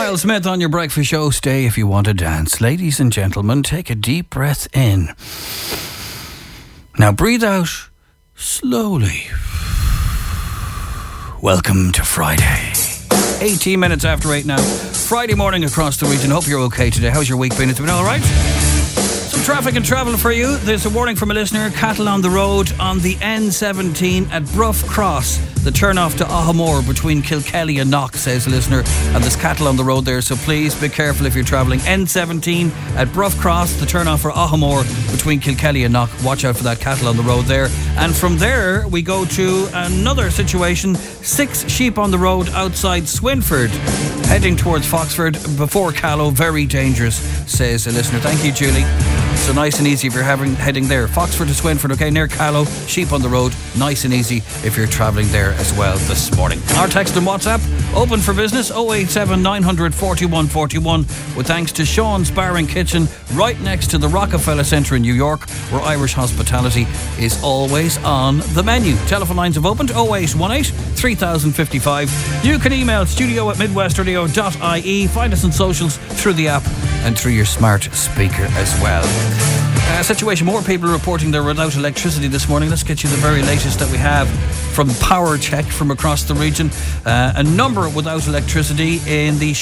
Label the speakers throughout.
Speaker 1: Kyle Smith on your breakfast show. Stay if you want to dance. Ladies and gentlemen, take a deep breath in. Now breathe out slowly. Welcome to Friday. 18 minutes after 8 now. Friday morning across the region. Hope you're okay today. How's your week been? It's been all right? Some traffic and travel for you. There's a warning from a listener. Cattle on the road on the N17 at Brough Cross. The turn off to Ahamore between Kilkelly and Knock, says a listener. And there's cattle on the road there, so please be careful if you're travelling. N17 at Brough Cross, the turn off for Ahamore between Kilkelly and Knock. Watch out for that cattle on the road there. And from there, we go to another situation. 6 sheep on the road outside Swinford, heading towards Foxford before Callow. Very dangerous, says a listener. Thank you, Julie. So nice and easy if you're heading there. Foxford to Swinford, okay, near Callow. Sheep on the road, nice and easy if you're travelling there as well this morning. Our text and WhatsApp, open for business, 087 900 4141, with thanks to Sean's Bar and Kitchen, right next to the Rockefeller Centre in New York, where Irish hospitality is always on the menu. Telephone lines have opened, 0818 3055. You can email studio@midwestradio.ie. Find us on socials through the app and through your smart speaker as well. Situation, more people are reporting they're without electricity this morning. Let's get you the very latest that we have from Power Check from across the region. A number without electricity in the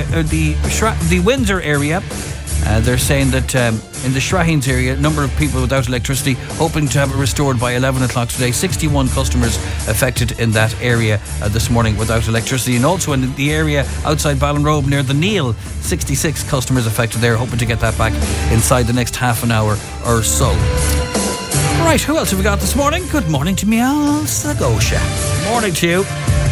Speaker 1: Windsor area. They're saying that in the Shraheens area, a number of people without electricity, hoping to have it restored by 11 o'clock today. 61 customers affected in that area this morning without electricity. And also in the area outside Ballinrobe near the Neil, 66 customers affected there, hoping to get that back inside the next half an hour or so. Right, who else have we got this morning? Good morning to me, Al Sagosha. Morning to you.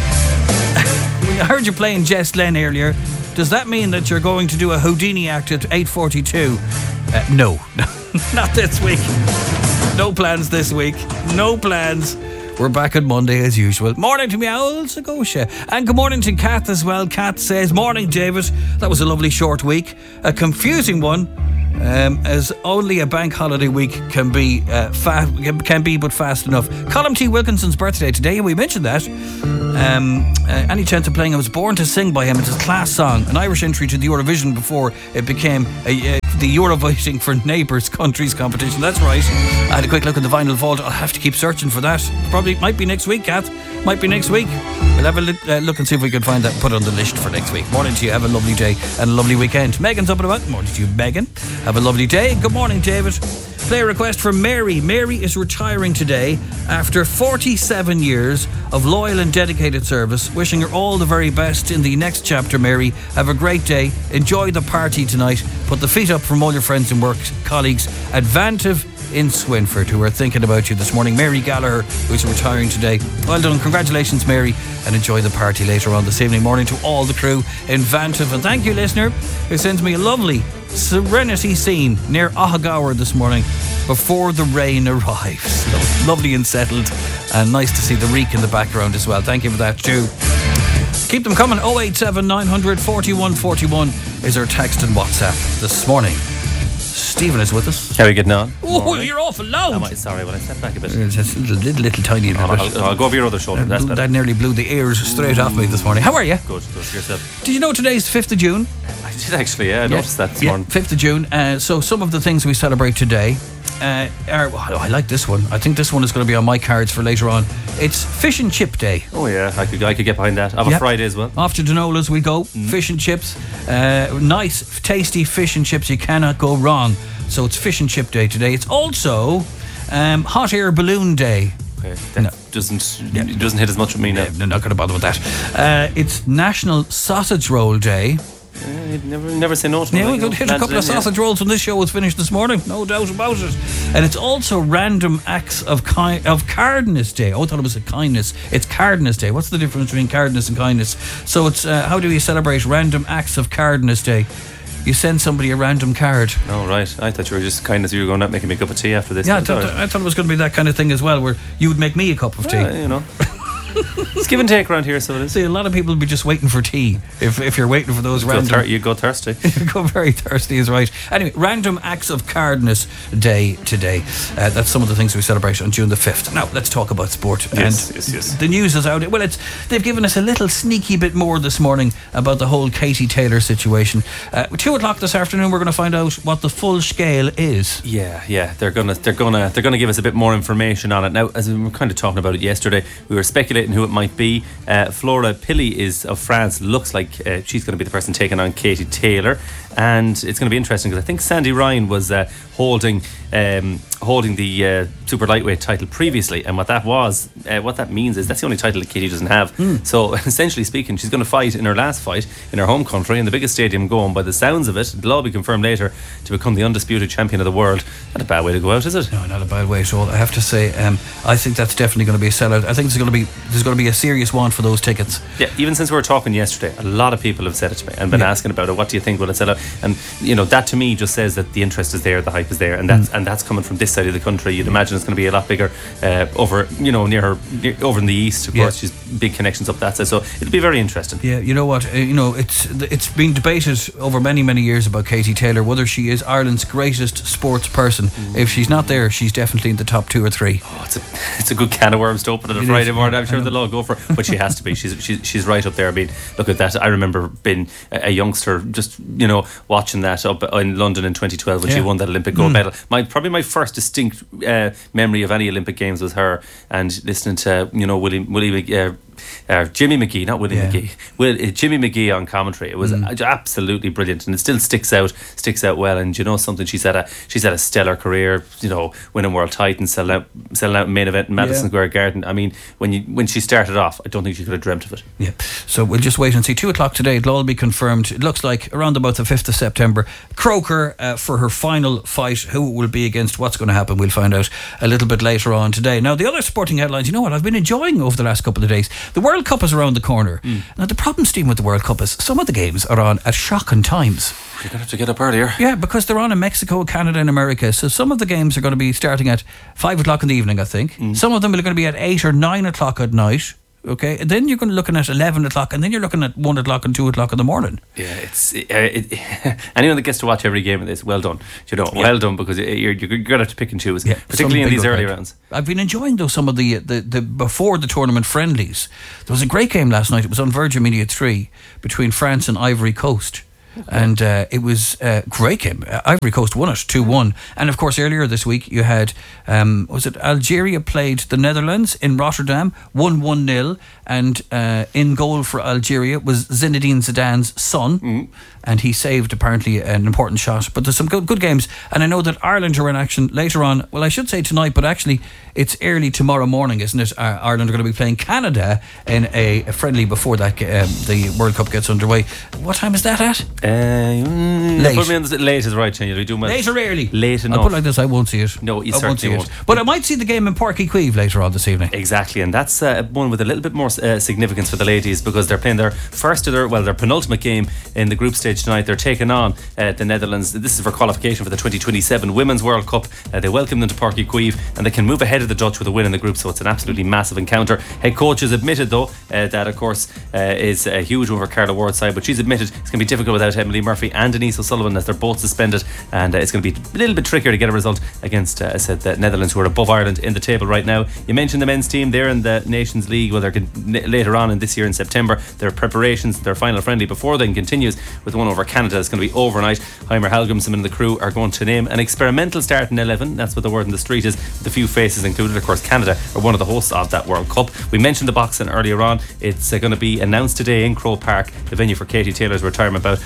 Speaker 1: I heard you playing Jess Glenn earlier. Does that mean that you're going to do a Houdini act at 8:42? No, not this week. No plans this week. No plans. We're back on Monday as usual. Morning to me, Owl Sagosha. And good morning to Kath as well. Kath says, morning, David. That was a lovely short week. A confusing one, as only a bank holiday week can be but fast enough. Colm T. Wilkinson's birthday today, and we mentioned that. Any chance of playing I Was Born to Sing by him? It's a class song, an Irish entry to the Eurovision before it became the Eurovoting for Neighbours Countries competition. That's right. I had a quick look at the vinyl vault. I'll have to keep searching for that. Probably might be next week, Kath. Might be next week. We'll have a look and see if we can find that and put it on the list for next week. Morning to you. Have a lovely day and a lovely weekend. Megan's up and about. Morning to you, Megan. Have a lovely day. Good morning, David. Play a request from Mary. Mary is retiring today after 47 years of loyal and dedicated service. Wishing her all the very best in the next chapter, Mary. Have a great day. Enjoy the party tonight. Put the feet up from all your friends and work colleagues at Vantive in Swinford, who are thinking about you this morning. Mary Gallagher, who's retiring today. Well done. Congratulations, Mary, and enjoy the party later on this evening. Morning to all the crew in Vantive. And thank you, listener, who sends me a lovely Serenity scene near Ahagaur this morning before the rain arrives. Lovely and settled, and nice to see the reek in the background as well. Thank you for that too. Keep them coming. 087 900 4141 is our text and WhatsApp this morning. Stephen is with us.
Speaker 2: How are you getting on?
Speaker 1: Oh, you're awful loud.
Speaker 2: Sorry, when I step back a bit.
Speaker 1: It's a little tiny bit.
Speaker 2: I'll go over your other shoulder.
Speaker 1: That nearly blew the ears straight off me this morning. How are you?
Speaker 2: Good. Yourself?
Speaker 1: Did you know today's 5th of June?
Speaker 2: I did actually, I noticed that this morning.
Speaker 1: 5th of June. So some of the things we celebrate today are, I like this one. I think this one is going to be on my cards for later on. It's Fish and Chip Day.
Speaker 2: Oh yeah, I could get behind that. On a Friday as well.
Speaker 1: After Donola's we go. Fish and chips. Nice, tasty fish and chips. You cannot go wrong. So it's Fish and Chip Day today. It's also Hot Air Balloon Day.
Speaker 2: Okay, that doesn't hit as much with me now.
Speaker 1: I'm not going to bother with that. It's National Sausage Roll Day.
Speaker 2: Never say no to
Speaker 1: we could hit a couple of sausage rolls when this show was finished this morning, no doubt about it. And it's also Random Acts of Cardiness Day. Oh, I thought it was a kindness. It's Cardiness Day. What's the difference between cardiness and kindness? So it's how do we celebrate Random Acts of Cardiness Day? You send somebody a random card. Oh,
Speaker 2: right. I thought you were just kindness. You were going out making me a cup of tea after this.
Speaker 1: Yeah, I thought it was going to be that kind of thing as well, where you would make me a cup of tea.
Speaker 2: You know. It's give and take around here, so it is.
Speaker 1: See, a lot of people will be just waiting for tea if you're waiting for those random.
Speaker 2: You go thirsty.
Speaker 1: You go very thirsty is right. Anyway, Random Acts of Kindness Day today. That's some of the things we celebrate on June the 5th. Now, let's talk about sport.
Speaker 2: Yes.
Speaker 1: The news is out. Well, they've given us a little sneaky bit more this morning about the whole Katie Taylor situation. 2 o'clock this afternoon, we're going to find out what the full scale is.
Speaker 2: Yeah. They're gonna give us a bit more information on it. Now, as we were kind of talking about it yesterday, we were speculating who it might be. Flora Pili is of France. Looks like she's going to be the person taking on Katie Taylor, and it's going to be interesting because I think Sandy Ryan was holding the super lightweight title previously, and what that means is that's the only title that Katie doesn't have. So essentially speaking, she's going to fight in her last fight in her home country in the biggest stadium going. By the sounds of it, it'll all be confirmed later, to become the undisputed champion of the world. Not a bad way to go out, is it?
Speaker 1: No, not a bad way at all. I have to say, I think that's definitely going to be a sellout. I think there's going to be a serious want for those tickets.
Speaker 2: Yeah, even since we were talking yesterday, a lot of people have said it to me and been asking about it. What do you think will it sell out? And that to me just says that the interest is there, the hype is there, and that's coming from this side of the country. You'd imagine it's going to be a lot bigger over near her, over in the east. Of course, she's big connections up that side, so it'll be very interesting. Yeah,
Speaker 1: you know what? It's been debated over many years about Katie Taylor, whether she is Ireland's greatest sports person. If she's not there, she's definitely in the top 2 or 3.
Speaker 2: It's a good can of worms to open on a Friday morning. I'm sure they'll all go for it, but she has to be. She's right up there. I mean, look at that. I remember being a youngster, just watching that up in London in 2012 when she won that Olympic gold medal. Probably my first distinct memory of any Olympic Games was her, and listening to Jimmy McGee, not Willie McGee. Jimmy McGee on commentary. It was absolutely brilliant, and it still sticks out well. And something, she's had a stellar career. Winning world titles, selling out main event in Madison Square Garden. I mean, when she started off, I don't think she could have dreamt of it. Yeah. So we'll just wait and see. 2 o'clock today, it'll all be confirmed. It looks like around about the 5th of September. Croker for her final fight. Who it will be against? What's going to happen? We'll find out a little bit later on today. Now, the other sporting headlines. You know what? I've been enjoying over the last couple of days. The World Cup is around the corner. Now, the problem, Stephen, with the World Cup is some of the games are on at shocking times. You're going to have to get up earlier.
Speaker 1: Yeah, because they're on in Mexico, Canada and America. So some of the games are going to be starting at 5 o'clock in the evening, I think. Some of them are going to be at 8 or 9 o'clock at night. Okay, and then you're going to looking at 11 o'clock, and then you're looking at 1 o'clock and 2 o'clock in the morning. Yeah, anyone that gets to watch every game of this, well done. Well done, because you're going to have to pick and choose, particularly in these early rounds. I've been enjoying though some of the before the tournament friendlies. There was a great game last night. It was on Virgin Media 3 between France and Ivory Coast. And it was a great game. Ivory Coast won it 2-1. And of course, earlier this week you had Algeria played the Netherlands in Rotterdam, won 1-0, and in goal for Algeria was Zinedine Zidane's son, and he saved apparently an important shot. But there's some good games, and I know that Ireland are in action later on. Well, I should say tonight, but actually it's early tomorrow morning, isn't it? Ireland are going to be playing Canada in a friendly before that the World Cup gets underway. What time is that at? Late. Put me on late is right, Shane. You do well. Late or early? Late enough. I'll put it like this, I won't see it. No, you certainly won't. But I might see the game in Páirc Uí Chaoimh later on this evening. Exactly, and that's one with a little bit more significance for the ladies, because they're playing their penultimate game in the group stage tonight. They're taking on the Netherlands. This is for qualification for the 2027 Women's World Cup. They welcome them to Páirc Uí Chaoimh, and they can move ahead of the Dutch with a win in the group, so it's an absolutely massive encounter. Head coach has admitted though that of course is a huge one for Carla Ward's side, but she's admitted it's going to be difficult without Emily Murphy and Denise O'Sullivan, as they're both suspended, and it's going to be a little bit trickier to get a result against the Netherlands, who are above Ireland in the table right now. You mentioned the men's team, they're in the Nations League. Well, they're later on in this year in September. Their preparations, their final friendly before then continues with one over Canada. It's going to be overnight. Heimer Hallgrimsson and the crew are going to name an experimental starting 11. That's what the word in the street is, with a few faces included. Of course, Canada are one of the hosts of that World Cup. We mentioned the boxing earlier on. It's going to be announced today in Croke Park, the venue for Katie Taylor's retirement bout.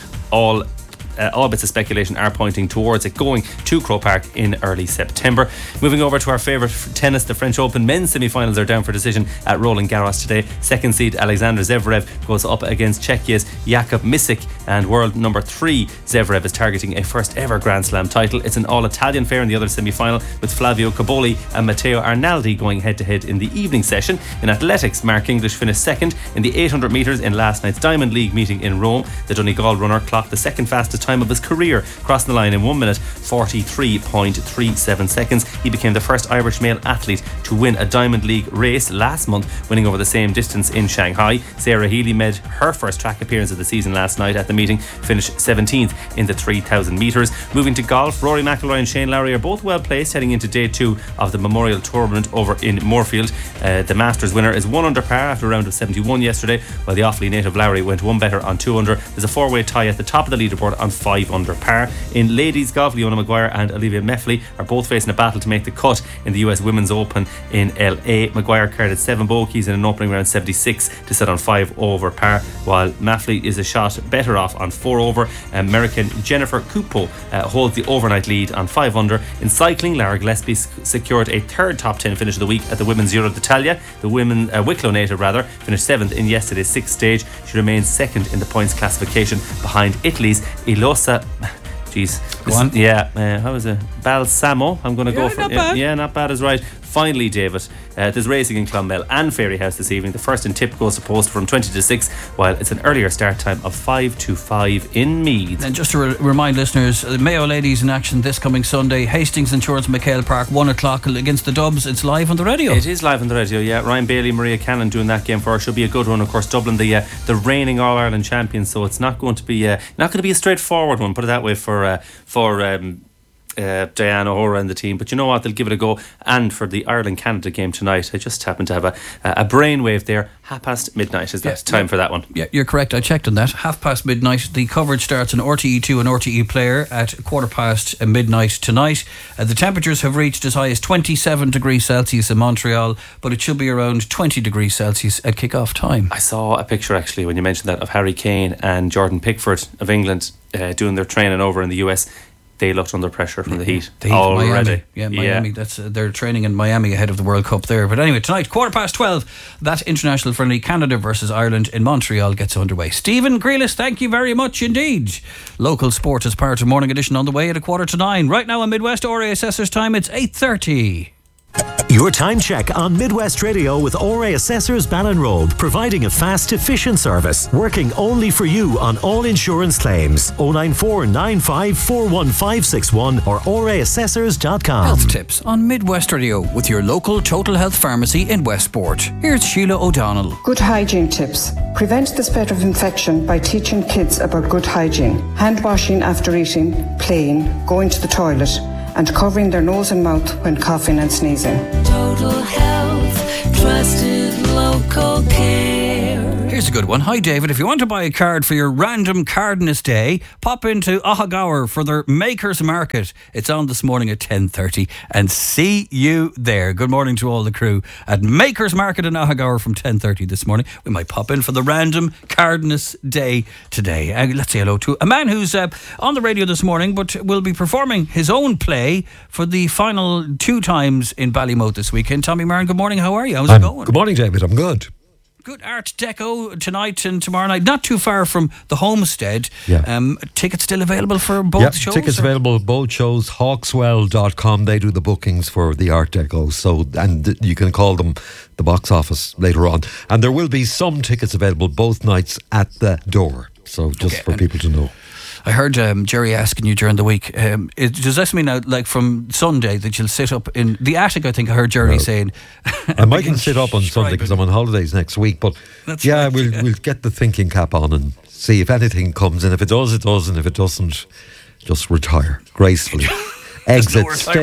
Speaker 1: All bits of speculation are pointing towards it going to Croke Park in early September. Moving over to our favourite tennis, the French Open men's semi-finals are down for decision at Roland Garros today. Second seed Alexander Zverev goes up against Czechia's Jakub Misic, and world number 3 Zverev is targeting a first ever Grand Slam title. It's an all-Italian affair in the other semi-final, with Flavio Cobolli and Matteo Arnaldi going head-to-head in the evening session. In athletics, Mark English finished second in the 800 metres in last night's Diamond League meeting in Rome. The Donegal runner clocked the second fastest
Speaker 2: time of his career, crossing the line in 1 minute 43.37 seconds. He became the first Irish male athlete to win a Diamond League race last month, winning over the same distance in Shanghai. Sarah Healy made her first track appearance of the season last night at the meeting, finished 17th in the 3,000 metres. Moving to golf, Rory McIlroy and Shane Lowry are both well placed heading into day 2 of the Memorial Tournament over in Moorfield. The Masters winner is 1 under par after a round of 71 yesterday, while the Offaly native Lowry went 1 better on 2 under. There's a 4-way tie at the top of the leaderboard on 5 under par. In ladies golf, Leona Maguire and Olivia Meffley are both facing a battle to make the cut in the US Women's Open in LA. Maguire carded 7 bogeys in an opening round 76 to set on 5 over par, while Meffley is a shot better off on 4 over. American Jennifer Cupo holds the overnight lead on 5 under. In cycling, Lara Gillespie secured a third top 10 finish of the week at the Women's Giro d'Italia. The women, Wicklow native finished 7th in yesterday's 6th stage. She remains 2nd in the points classification behind Italy's Eloisa. How is it? Balsamo. I'm going to go for
Speaker 1: not bad.
Speaker 2: Yeah, not bad is right. Finally, David, there's racing in Clonmel and Fairyhouse this evening. The first in Tip goes to post from 20 to 6, while it's an earlier start time of 5 to 5 in Meath.
Speaker 1: And just to remind listeners, the Mayo ladies in action this coming Sunday, Hastings Insurance, McHale Park, 1 o'clock against the Dubs. It's live on the radio.
Speaker 2: It is live on the radio, yeah. Ryan Bailey, Maria Cannon doing that game for us. Should be a good one. Of course, Dublin, the reigning All-Ireland champions, so it's not going to be a straightforward one, put it that way, for Diane O'Hora and the team, but you know what, they'll give it a go. And for the Ireland-Canada game tonight, I just happen to have a brainwave there. midnight is that time for that one.
Speaker 1: Yeah, you're correct, I checked on that. midnight. The coverage starts on RTE2 and RTE Player at 4:15 midnight tonight. The temperatures have reached as high as 27 degrees Celsius in Montreal, but it should be around 20 degrees Celsius at kick-off time.
Speaker 2: I saw a picture actually when you mentioned that of Harry Kane and Jordan Pickford of England doing their training over in the US. They looked under pressure from the heat already.
Speaker 1: Miami. That's they're training in Miami ahead of the World Cup there. But anyway, tonight, 12:15, that international friendly Canada versus Ireland in Montreal gets underway. Stephen Grealis, thank you very much indeed. Local sport is part of Morning Edition on the way at 9:15. Right now on Midwest RA Assessors Time, it's 8:30.
Speaker 3: Your time check on Midwest Radio with ORA Assessors Ballinroad, providing a fast, efficient service, working only for you on all insurance claims. 094 95 41561 or oraassessors.com.
Speaker 1: Health tips on Midwest Radio with your local Total Health Pharmacy in Westport. Here's Sheila O'Donnell.
Speaker 4: Good hygiene tips. Prevent the spread of infection by teaching kids about good hygiene. Hand washing after eating, playing, going to the toilet, and covering their nose and mouth when coughing and sneezing.
Speaker 5: Total Health, trusted local care.
Speaker 1: Here's a good one. Hi David, if you want to buy a card for your random Cardiness Day, pop into Ahagower for their Makers Market. It's on this morning at 10:30 and see you there. Good morning to all the crew at Makers Market in Ahagower from 10:30 this morning. We might pop in for the random Cardiness Day today. Let's say hello to a man who's on the radio this morning but will be performing his own play for the final 2 times in Ballymote this weekend. Tommy Marin, good morning, how are you? How's it going?
Speaker 6: Good morning, David, I'm good.
Speaker 1: Good Art Deco tonight and tomorrow night, not too far from the Homestead. Tickets still available for both shows?
Speaker 6: Tickets available both shows. Hawkswell.com, they do the bookings for the Art Deco, so and you can call them the box office later on, and there will be some tickets available both nights at the door, so just for people to know.
Speaker 1: I heard Jerry asking you during the week, does this mean now, like from Sunday, that you'll sit up in the attic? I think I heard Jerry saying.
Speaker 6: I mightn't sit up on Sunday because I'm on holidays next week, but we'll get the thinking cap on and see if anything comes, and if it does, it does, and if it doesn't, just retire gracefully. Exit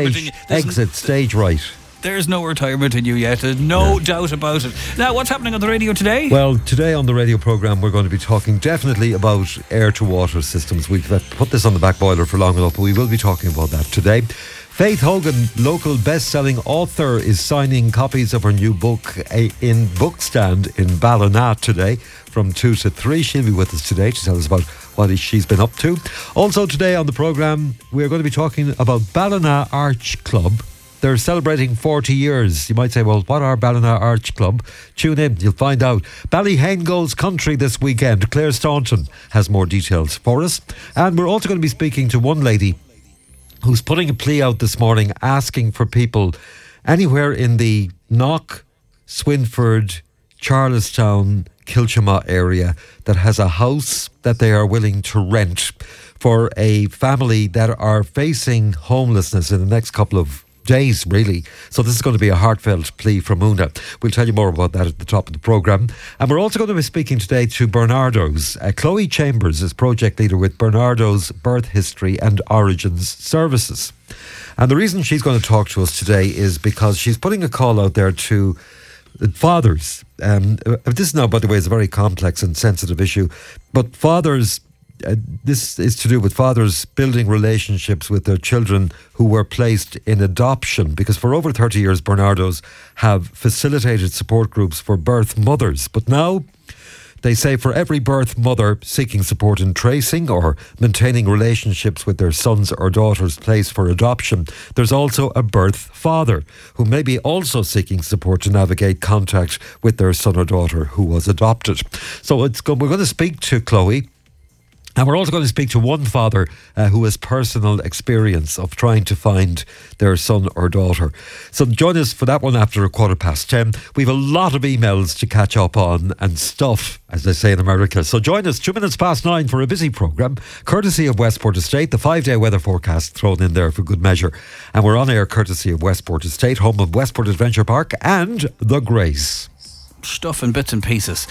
Speaker 6: stage right.
Speaker 1: There's no retirement in you yet. There's no doubt about it. Now, what's happening on the radio today?
Speaker 6: Well, today on the radio programme, we're going to be talking definitely about air-to-water systems. We've put this on the back boiler for long enough, but we will be talking about that today. Faith Hogan, local best-selling author, is signing copies of her new book in Bookstand in Ballina today from 2 to 3. She'll be with us today to tell us about what she's been up to. Also today on the programme, we're going to be talking about Ballina Arch Club. They're celebrating 40 years. You might say, well, what are Ballina Arch Club? Tune in, you'll find out. Ballyhane goes country this weekend. Claire Staunton has more details for us. And we're also going to be speaking to one lady who's putting a plea out this morning asking for people anywhere in the Knock, Swinford, Charlestown, Kilchama area that has a house that they are willing to rent for a family that are facing homelessness in the next couple of days, really. So this is going to be a heartfelt plea from Una. We'll tell you more about that at the top of the programme. And we're also going to be speaking today to Bernardo's. Chloe Chambers is project leader with Bernardo's Birth History and Origins Services. And the reason she's going to talk to us today is because she's putting a call out there to fathers. This now, by the way, is a very complex and sensitive issue. But fathers... this is to do with fathers building relationships with their children who were placed in adoption, because for over 30 years Bernardo's have facilitated support groups for birth mothers. But now they say for every birth mother seeking support in tracing or maintaining relationships with their sons or daughters placed for adoption, there's also a birth father who may be also seeking support to navigate contact with their son or daughter who was adopted. So we're going to speak to Chloe. And we're also going to speak to one father who has personal experience of trying to find their son or daughter. So join us for that one after 10:15. We have a lot of emails to catch up on and stuff, as they say in America. So join us 9:02 for a busy programme, courtesy of Westport Estate, the 5-day weather forecast thrown in there for good measure. And we're on air courtesy of Westport Estate, home of Westport Adventure Park and The Grace.
Speaker 1: Stuff and bits and pieces.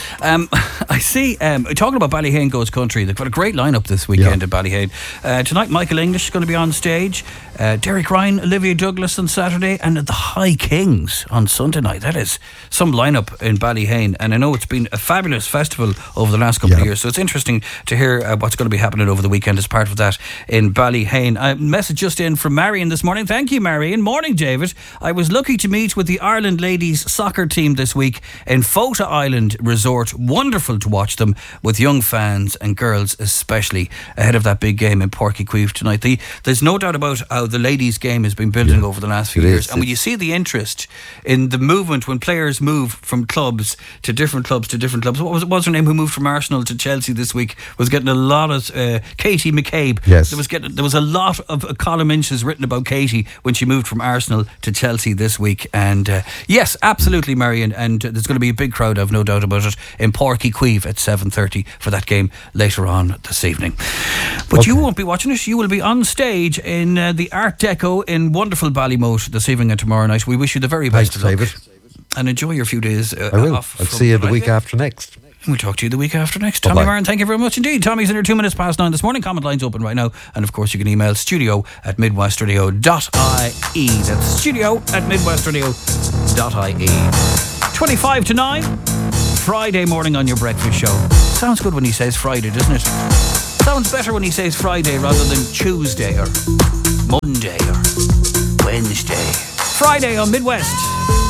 Speaker 1: I see, talking about Ballyhane Goes Country, they've got a great lineup this weekend at Ballyhane. Tonight, Michael English is going to be on stage, Derek Ryan, Olivia Douglas on Saturday, and the High Kings on Sunday night. That is some lineup in Ballyhane, and I know it's been a fabulous festival over the last couple of years, so it's interesting to hear what's going to be happening over the weekend as part of that in Ballyhane. A message just in from Marion this morning. Thank you, Marion. Morning, David. I was lucky to meet with the Ireland ladies soccer team this week in Fota Island Resort. Wonderful to watch them with young fans and girls especially ahead of that big game in Páirc Uí Chaoimh tonight. There's no doubt about how the ladies game has been building over the last few years, and when you see the interest in the movement when players move from clubs to different clubs, what was her name who moved from Arsenal to Chelsea this week, was getting a lot of Katie McCabe. There was a lot of column inches written about Katie when she moved from Arsenal to Chelsea this week. And yes, absolutely, Marion, and there's going to be a big crowd, I've no doubt about it, in Páirc Uí Chaoimh at 7:30 for that game later on this evening. But you won't be watching it. You will be on stage in the Art Deco in wonderful Ballymote this evening and tomorrow night. We wish you the very best of luck.
Speaker 6: David.
Speaker 1: And enjoy your few days
Speaker 6: I will.
Speaker 1: off.
Speaker 6: I'll see you the week after next.
Speaker 1: We'll talk to you the week after next. Tommy Martin, thank you very much indeed. Tommy's in here 9:02 this morning. Comment lines open right now. And of course you can email studio@midwestradio.ie. That's studio@midwestradio.ie. 9:25, Friday morning on your breakfast show. Sounds good when he says Friday, doesn't it? Sounds better when he says Friday rather than Tuesday or Monday or Wednesday. Friday on Midwest.